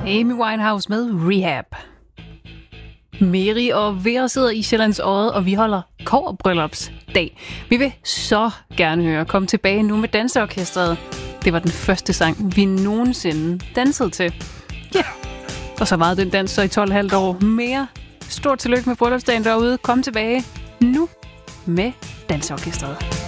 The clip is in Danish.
Amy Winehouse med Rehab. Mary og Vera sidder i Sjællands Odde, og vi holder kobberbryllupsdag. Vi vil så gerne høre Kom tilbage nu med danseorkestret. Det var den første sang, vi nogensinde dansede til. Ja, og så varede den dans så i 12,5 år mere. Stort tillykke med bryllupsdagen derude. Kom tilbage nu med danseorkestret.